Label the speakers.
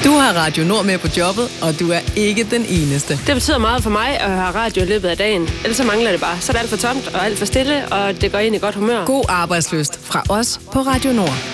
Speaker 1: Du har Radio Nord med på jobbet, og du er ikke den eneste.
Speaker 2: Det betyder meget for mig at høre radio i løbet af dagen. Ellers så mangler det bare. Så er det alt for tomt og alt for stille, og det går ind i godt humør.
Speaker 1: God arbejdslyst fra os på Radio Nord.